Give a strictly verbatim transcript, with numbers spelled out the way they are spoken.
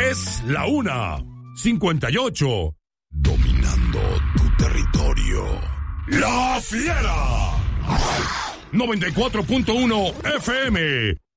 Es la una cincuenta y ocho. Dominando tu territorio. La Fiera. noventa y cuatro punto uno F M.